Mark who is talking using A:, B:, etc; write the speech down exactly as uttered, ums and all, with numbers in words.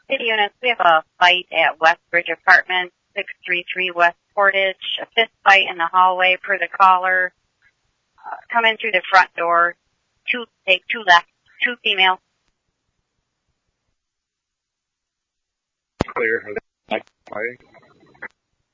A: City units, we have a fight at Westbridge Apartments, six three three West Portage, a fist fight in the hallway per the caller. Uh, come in through the front door, two, take two left, two females.
B: Clear.